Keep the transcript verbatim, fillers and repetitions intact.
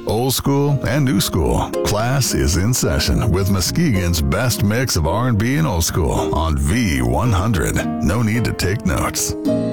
Old school and new school. Class is in session with Muskegon's best mix of R and B and old school on V one hundred. No need to take notes.